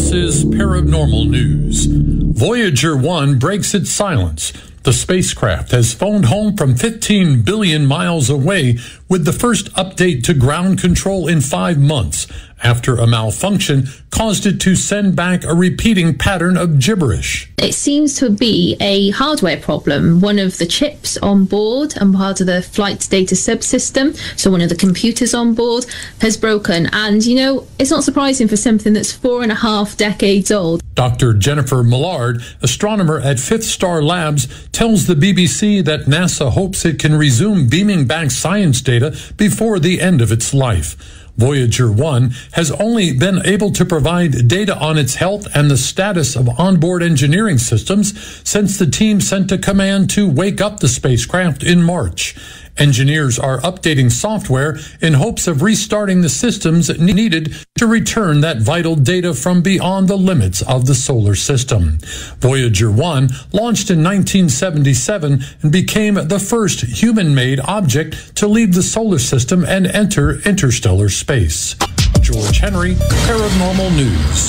This is Paranormal News. Voyager 1 breaks its silence. The spacecraft has phoned home from 15 billion miles away with the first update to ground control in 5 months after a malfunction caused it to send back a repeating pattern of gibberish. It seems to be a hardware problem. One of the chips on board and part of the flight data subsystem, so one of the computers on board, has broken. And, it's not surprising for something that's 4.5 decades old. Dr. Jennifer Millard, astronomer at Fifth Star Labs, tells the BBC that NASA hopes it can resume beaming back science data before the end of its life. Voyager 1 has only been able to provide data on its health and the status of onboard engineering systems since the team sent a command to wake up the spacecraft in March. Engineers are updating software in hopes of restarting the systems needed to return that vital data from beyond the limits of the solar system. Voyager 1 launched in 1977 and became the first human-made object to leave the solar system and enter interstellar space. George Henry, Paranormal News.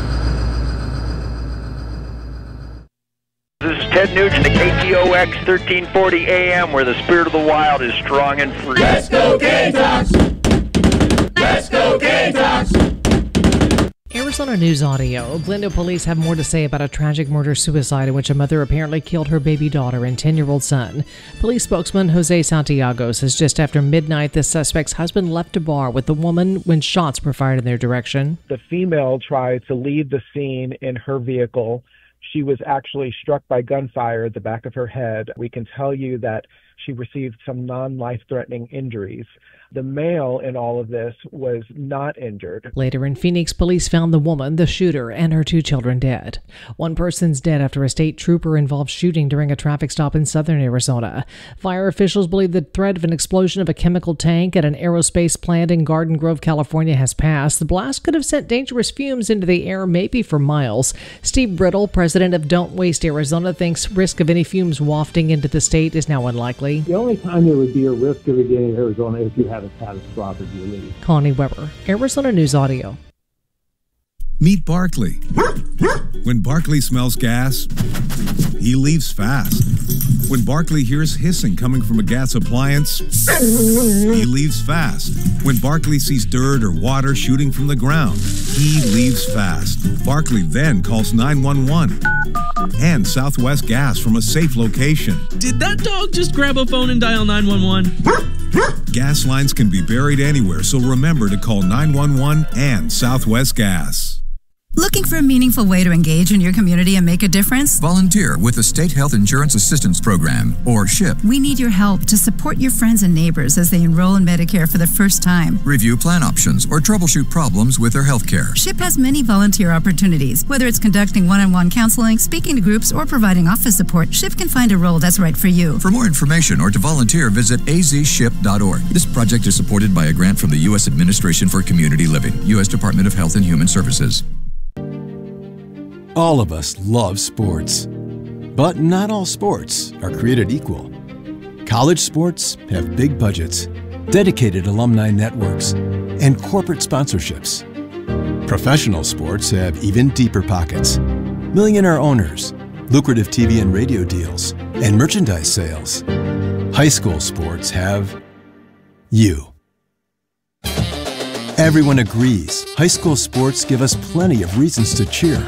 This is Ted Nugent at KTOX 1340 AM, where the spirit of the wild is strong and free. Let's go Gamecocks! Let's go Gamecocks! Arizona News Audio. Glendale police have more to say about a tragic murder-suicide in which a mother apparently killed her baby daughter and 10-year-old son. Police spokesman Jose Santiago says just after midnight, the suspect's husband left a bar with the woman when shots were fired in their direction. The female tried to leave the scene in her vehicle. She was actually struck by gunfire at the back of her head. We can tell you that she received some non-life-threatening injuries. The male in all of this was not injured. Later in Phoenix, police found the woman, the shooter, and her 2 children dead. One person's dead after a state trooper involved shooting during a traffic stop in southern Arizona. Fire officials believe the threat of an explosion of a chemical tank at an aerospace plant in Garden Grove, California has passed. The blast could have sent dangerous fumes into the air, maybe for miles. Steve Brittle, president of Don't Waste Arizona, thinks risk of any fumes wafting into the state is now unlikely. The only time there would be a risk of it getting Arizona if you had a catastrophic release. Connie Weber, Arizona News Audio. Meet Barkley. When Barkley smells gas, he leaves fast. When Barkley hears hissing coming from a gas appliance, he leaves fast. When Barkley sees dirt or water shooting from the ground, he leaves fast. Barkley then calls 911 and Southwest Gas from a safe location. Did that dog just grab a phone and dial 911? Gas lines can be buried anywhere, so remember to call 911 and Southwest Gas. Looking for a meaningful way to engage in your community and make a difference? Volunteer with the State Health Insurance Assistance Program, or SHIP. We need your help to support your friends and neighbors as they enroll in Medicare for the first time. Review plan options or troubleshoot problems with their health care. SHIP has many volunteer opportunities. Whether it's conducting one-on-one counseling, speaking to groups, or providing office support, SHIP can find a role that's right for you. For more information or to volunteer, visit azship.org. This project is supported by a grant from the U.S. Administration for Community Living, U.S. Department of Health and Human Services. All of us love sports, but not all sports are created equal. College sports have big budgets, dedicated alumni networks, and corporate sponsorships. Professional sports have even deeper pockets, millionaire owners, lucrative TV and radio deals, and merchandise sales. High school sports have you. Everyone agrees high school sports give us plenty of reasons to cheer.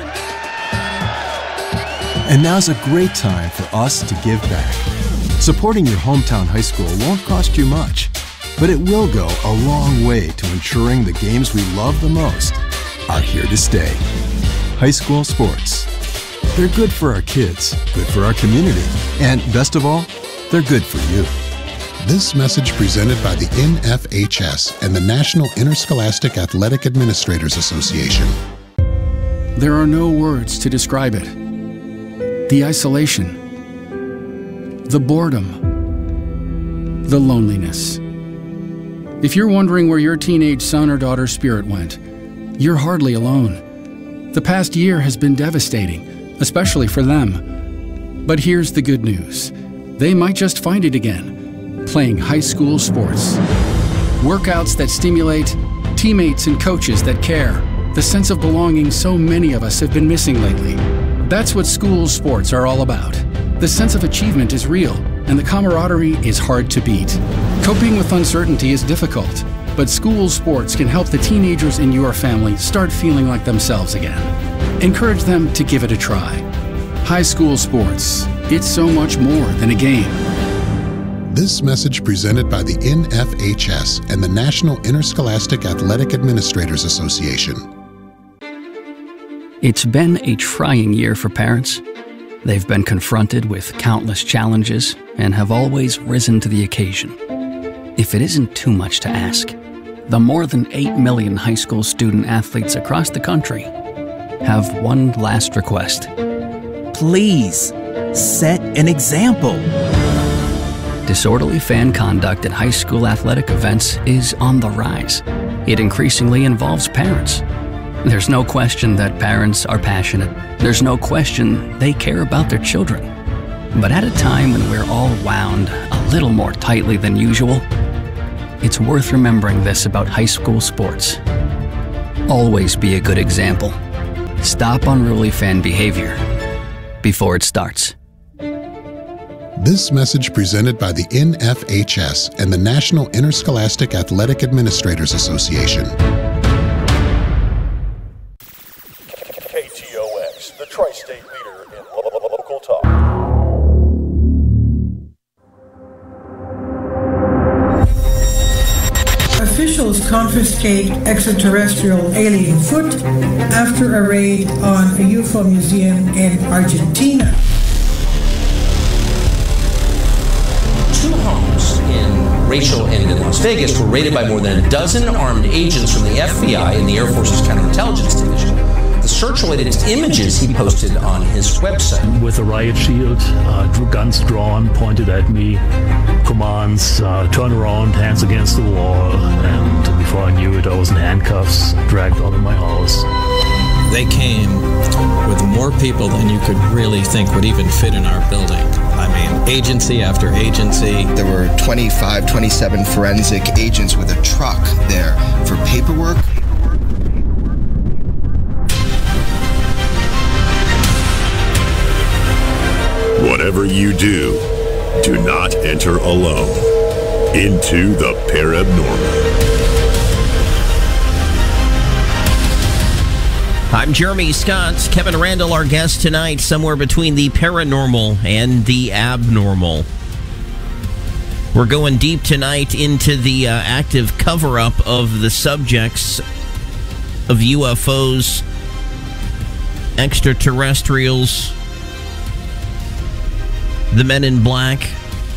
And now's a great time for us to give back. Supporting your hometown high school won't cost you much, but it will go a long way to ensuring the games we love the most are here to stay. High school sports. They're good for our kids, good for our community, and best of all, they're good for you. This message presented by the NFHS and the National Interscholastic Athletic Administrators Association. There are no words to describe it. The isolation, the boredom, the loneliness. If you're wondering where your teenage son or daughter's spirit went, you're hardly alone. The past year has been devastating, especially for them. But here's the good news. They might just find it again, playing high school sports. Workouts that stimulate, teammates and coaches that care, the sense of belonging so many of us have been missing lately. That's what school sports are all about. The sense of achievement is real, and the camaraderie is hard to beat. Coping with uncertainty is difficult, but school sports can help the teenagers in your family start feeling like themselves again. Encourage them to give it a try. High school sports, it's so much more than a game. This message presented by the NFHS and the National Interscholastic Athletic Administrators Association. It's been a trying year for parents. They've been confronted with countless challenges and have always risen to the occasion. If it isn't too much to ask, the more than 8 million high school student athletes across the country have one last request. Please, set an example. Disorderly fan conduct at high school athletic events is on the rise. It increasingly involves parents. There's no question that parents are passionate. There's no question they care about their children. But at a time when we're all wound a little more tightly than usual, it's worth remembering this about high school sports. Always be a good example. Stop unruly fan behavior before it starts. This message presented by the NFHS and the National Interscholastic Athletic Administrators Association. KTOX, the tri-state leader in local talk. Officials confiscate extraterrestrial alien foot after a raid on a UFO museum in Argentina. Two homes in Rachel and in Las Vegas were raided by more than a dozen armed agents from the FBI and the Air Force's counterintelligence division. The search related to images he posted on his website. With a riot shield, guns drawn, pointed at me, commands, turn around, hands against the wall, and before I knew it, I was in handcuffs, dragged out of my house. They came with more people than you could really think would even fit in our building. I mean, agency after agency. There were 25, 27 forensic agents with a truck there for paperwork. Whatever you do, do not enter alone into the Parabnormal. I'm Jeremy Scott. Kevin Randall, our guest tonight, somewhere between the paranormal and the abnormal. We're going deep tonight into the active cover-up of the subjects of UFOs, extraterrestrials, the Men in Black.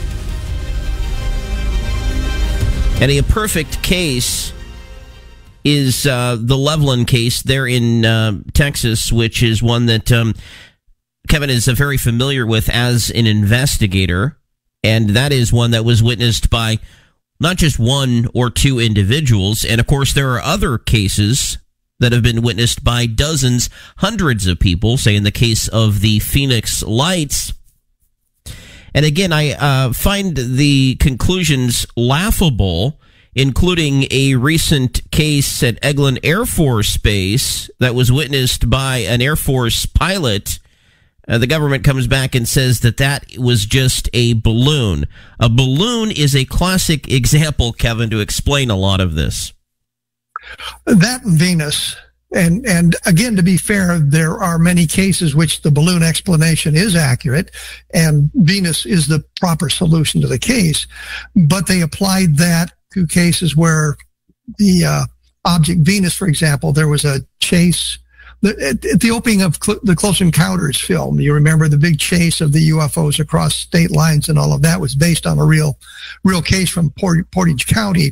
And a perfect case is the Loveland case there in Texas, which is one that Kevin is very familiar with as an investigator. And that is one that was witnessed by not just one or two individuals. And, of course, there are other cases that have been witnessed by dozens, hundreds of people, say in the case of the Phoenix Lights. And again, I find the conclusions laughable, including a recent case at Eglin Air Force Base that was witnessed by an Air Force pilot. The government comes back and says that that was just a balloon. A balloon is a classic example, Kevin, to explain a lot of this. That and Venus. And again, to be fair, there are many cases which the balloon explanation is accurate, and Venus is the proper solution to the case. But they applied that to cases where the object Venus, for example, there was a chase. At the opening of the Close Encounters film, you remember the big chase of the UFOs across state lines, and all of that was based on a real case from Portage County.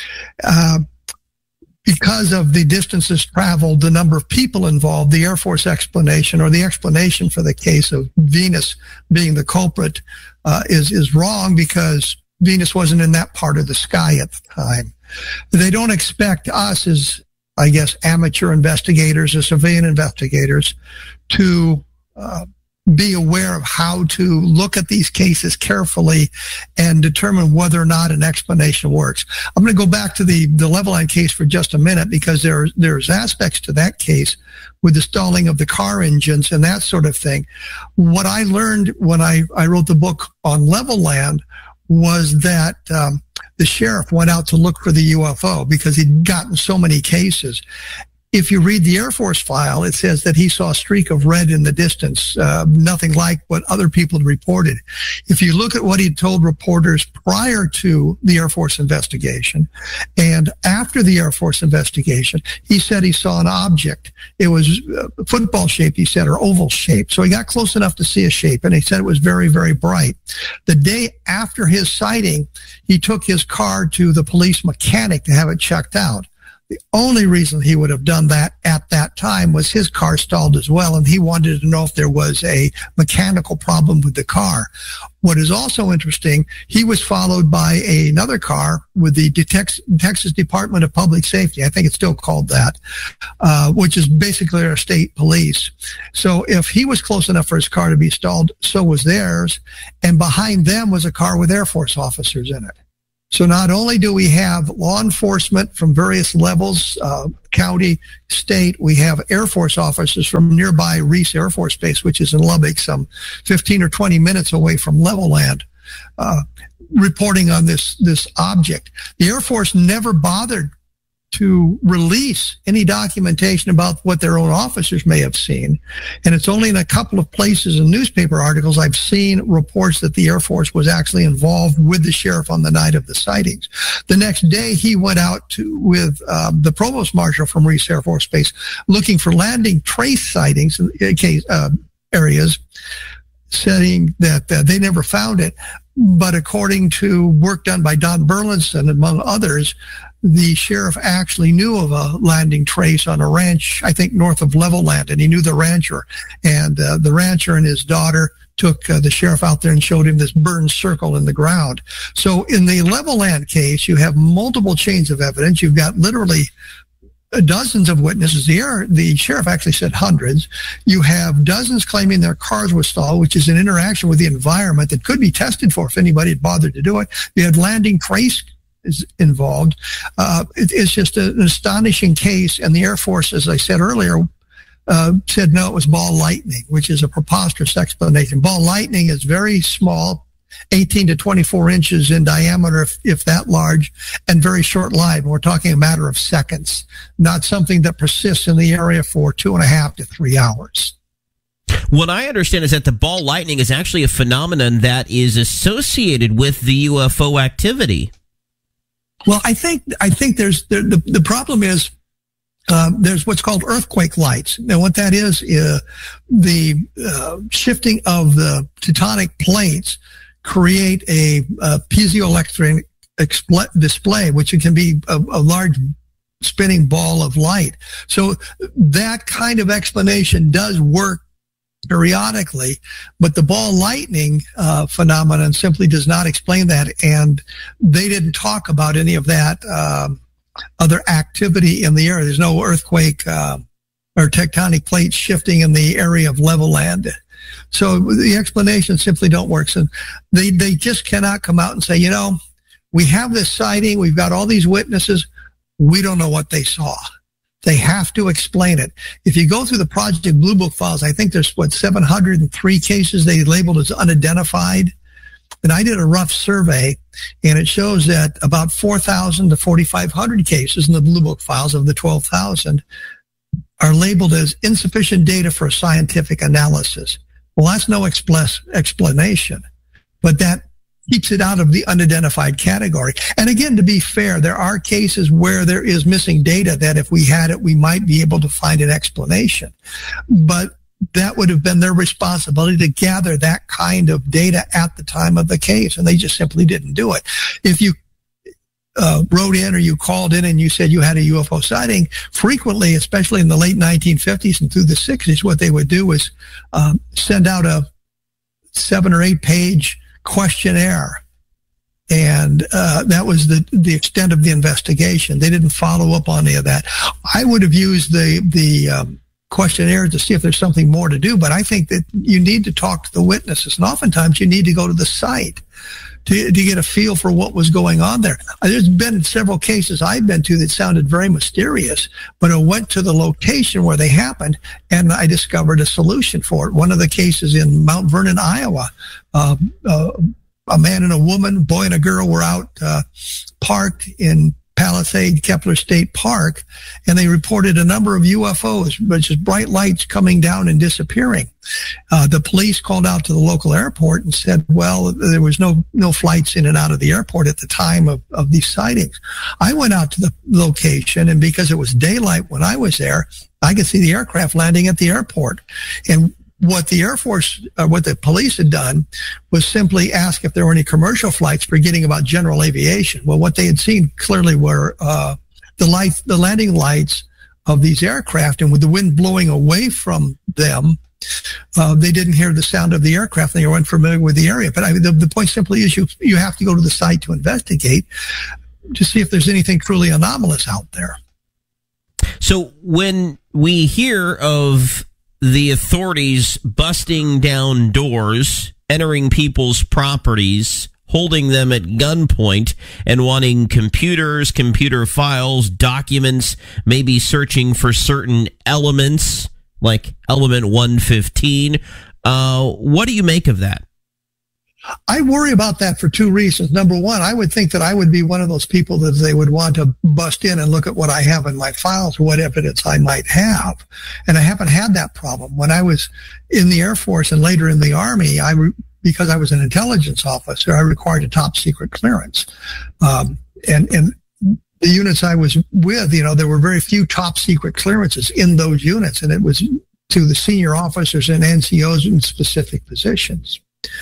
Because of the distances traveled, the number of people involved, the Air Force explanation, or the explanation for the case of Venus being the culprit, is wrong, because Venus wasn't in that part of the sky at the time. They don't expect us as, I guess, amateur investigators or civilian investigators to be aware of how to look at these cases carefully and determine whether or not an explanation works. I'm going to go back to the Levelland case for just a minute, because there's aspects to that case with the stalling of the car engines and that sort of thing. What I learned when I wrote the book on Levelland was that the sheriff went out to look for the UFO because he'd gotten so many cases. If you read the Air Force file, it says that he saw a streak of red in the distance, nothing like what other people had reported. If you look at what he told reporters prior to the Air Force investigation and after the Air Force investigation, he said he saw an object. It was football shaped, he said, or oval shaped. So he got close enough to see a shape, and he said it was very, very bright. The day after his sighting, he took his car to the police mechanic to have it checked out. The only reason he would have done that at that time was his car stalled as well, and he wanted to know if there was a mechanical problem with the car. What is also interesting, he was followed by another car with the Texas Department of Public Safety. I think it's still called that, which is basically our state police. So if he was close enough for his car to be stalled, so was theirs. And behind them was a car with Air Force officers in it. So not only do we have law enforcement from various levels, county, state, we have Air Force officers from nearby Reese Air Force Base, which is in Lubbock, some 15 or 20 minutes away from Levelland, reporting on this object. The Air Force never bothered to release any documentation about what their own officers may have seen. And it's only in a couple of places in newspaper articles I've seen reports that the Air Force was actually involved with the sheriff on the night of the sightings. The next day, he went out with the provost marshal from Reese Air Force Base looking for landing trace sightings in case areas, saying that they never found it. But according to work done by Don Burlinson, among others, the sheriff actually knew of a landing trace on a ranch, I think north of Levelland, and he knew the rancher. And the rancher and his daughter took the sheriff out there and showed him this burned circle in the ground. So in the Levelland case, you have multiple chains of evidence. You've got literally dozens of witnesses. The sheriff actually said hundreds. You have dozens claiming their cars were stalled, which is an interaction with the environment that could be tested for if anybody had bothered to do it. You had landing trace is involved. It's just an astonishing case, and the Air Force, as I said earlier, said no, it was ball lightning, which is a preposterous explanation. Ball lightning is very small, 18 to 24 inches in diameter, if that large, and very short-lived. We're talking a matter of seconds, not something that persists in the area for 2.5 to 3 hours. What I understand is that the ball lightning is actually a phenomenon that is associated with the UFO activity. Well, I think there's the problem is there's what's called earthquake lights. Now, what that is the shifting of the tectonic plates create a piezoelectric display, which can be a large spinning ball of light. So that kind of explanation does work periodically, but the ball lightning phenomenon simply does not explain that, and they didn't talk about any of that other activity in the area. There's no earthquake or tectonic plates shifting in the area of Levelland. So the explanations simply don't work. So they just cannot come out and say, we have this sighting, we've got all these witnesses, we don't know what they saw. They have to explain it. If you go through the Project Blue Book files, I think there's 703 cases they labeled as unidentified. And I did a rough survey, and it shows that about 4,000 to 4,500 cases in the Blue Book files of the 12,000 are labeled as insufficient data for scientific analysis. Well, that's no explanation, but that keeps it out of the unidentified category. And again, to be fair, there are cases where there is missing data that if we had it, we might be able to find an explanation. But that would have been their responsibility to gather that kind of data at the time of the case, and they just simply didn't do it. If you wrote in or you called in and you said you had a UFO sighting, frequently, especially in the late 1950s and through the 60s, what they would do is send out a 7 or 8 page questionnaire, and that was the extent of the investigation. They didn't follow up on any of that. I would have used the questionnaires to see if there's something more to do, but I think that you need to talk to the witnesses, and oftentimes you need to go to the site to get a feel for what was going on there. There's been several cases I've been to that sounded very mysterious, but I went to the location where they happened, and I discovered a solution for it. One of the cases in Mount Vernon, Iowa, a man and a woman, boy and a girl, were out parked in Palisade Kepler State Park, and they reported a number of UFOs, which is bright lights coming down and disappearing. The police called out to the local airport and said, well, there was no flights in and out of the airport at the time of these sightings. I went out to the location, and because it was daylight when I was there, I could see the aircraft landing at the airport. And what the Air Force, what the police had done was simply ask if there were any commercial flights, forgetting about general aviation. Well, what they had seen clearly were the landing lights of these aircraft, and with the wind blowing away from them, they didn't hear the sound of the aircraft. They weren't familiar with the area. But the point simply is you have to go to the site to investigate to see if there's anything truly anomalous out there. So when we hear of the authorities busting down doors, entering people's properties, holding them at gunpoint, and wanting computers, computer files, documents, maybe searching for certain elements, like element 115, what do you make of that? I worry about that for two reasons. Number one, I would think that I would be one of those people that they would want to bust in and look at what I have in my files, what evidence I might have. And I haven't had that problem. When I was in the Air Force and later in the Army, because I was an intelligence officer, I required a top secret clearance. And the units I was with, there were very few top secret clearances in those units, and it was to the senior officers and NCOs in specific positions.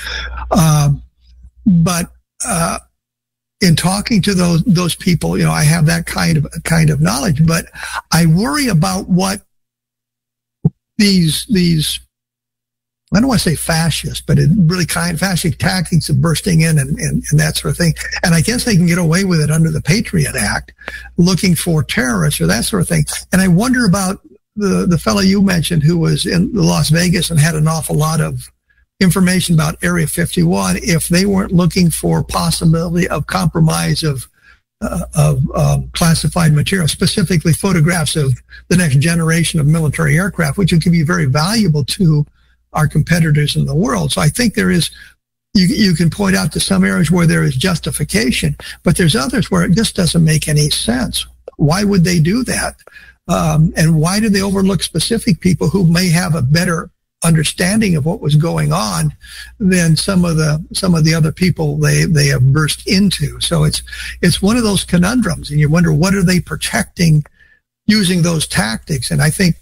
But in talking to those people, I have that kind of knowledge. But I worry about what these I don't want to say fascist, but really fascist tactics of bursting in and that sort of thing. And I guess they can get away with it under the Patriot Act, looking for terrorists or that sort of thing. And I wonder about the fellow you mentioned who was in Las Vegas and had an awful lot of information about Area 51, if they weren't looking for possibility of compromise of classified material, specifically photographs of the next generation of military aircraft, which could be very valuable to our competitors in the world. So I think there is, you can point out to some areas where there is justification, but there's others where it just doesn't make any sense. Why would they do that? And why do they overlook specific people who may have a better understanding of what was going on than some of the other people they have burst into? So it's one of those conundrums, and you wonder, what are they protecting using those tactics? And I think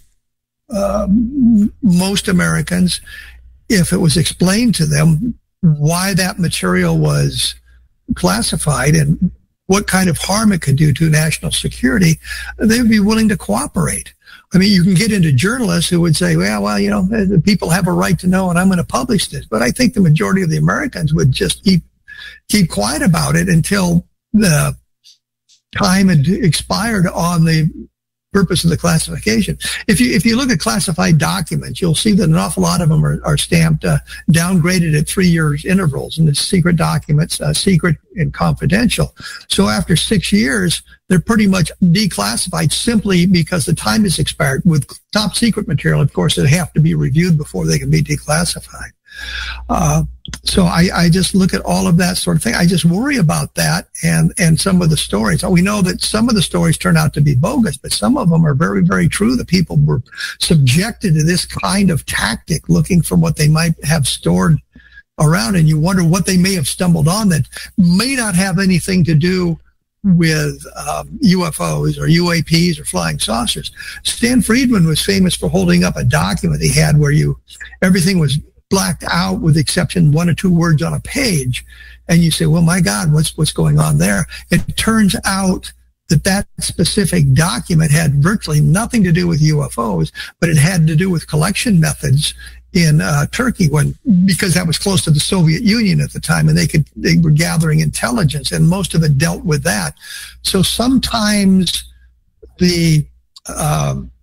most Americans, if it was explained to them why that material was classified and what kind of harm it could do to national security, they would be willing to cooperate. I mean, you can get into journalists who would say, well, the people have a right to know, and I'm going to publish this. But I think the majority of the Americans would just keep quiet about it until the time had expired on the purpose of the classification. If you look at classified documents, you'll see that an awful lot of them are stamped downgraded at 3 years intervals, and it's secret documents, secret and confidential. So after 6 years, they're pretty much declassified simply because the time has expired. With top secret material, of course, they have to be reviewed before they can be declassified. So I just look at all of that sort of thing. I just worry about that and some of the stories. We know that some of the stories turn out to be bogus, but some of them are very, very true. The people were subjected to this kind of tactic, looking for what they might have stored around, and you wonder what they may have stumbled on that may not have anything to do with UFOs or UAPs or flying saucers. Stan Friedman was famous for holding up a document he had where everything was blacked out with exception 1 or 2 words on a page, and you say, well, my God, what's going on there? It turns out that specific document had virtually nothing to do with UFOs, but it had to do with collection methods in Turkey, because that was close to the Soviet Union at the time, and they were gathering intelligence, and most of it dealt with that. So sometimes the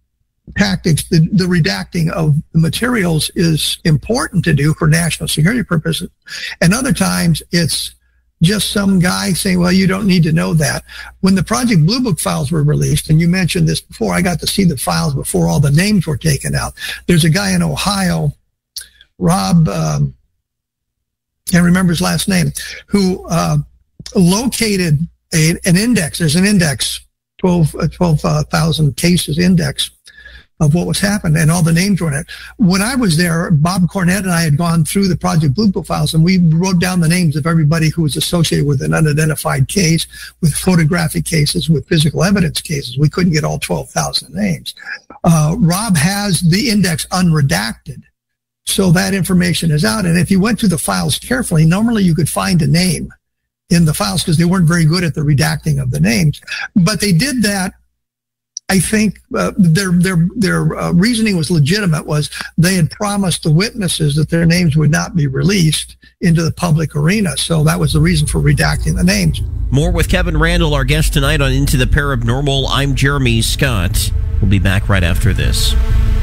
tactics, the redacting of the materials is important to do for national security purposes. And other times it's just some guy saying, well, you don't need to know that. When the Project Blue Book files were released, and you mentioned this before, I got to see the files before all the names were taken out. There's a guy in Ohio, Rob, can't remember his last name, who located an index. There's an index, 12,000 cases index of what was happening, and all the names were in it. When I was there, Bob Cornett and I had gone through the Project Blue Book files, and we wrote down the names of everybody who was associated with an unidentified case, with photographic cases, with physical evidence cases. We couldn't get all 12,000 names. Rob has the index unredacted, so that information is out. And if you went through the files carefully, normally you could find a name in the files because they weren't very good at the redacting of the names. But they did that. I think their reasoning was legitimate, was they had promised the witnesses that their names would not be released into the public arena. So that was the reason for redacting the names. More with Kevin Randle, our guest tonight on Into the Paranormal. I'm Jeremy Scott. We'll be back right after this.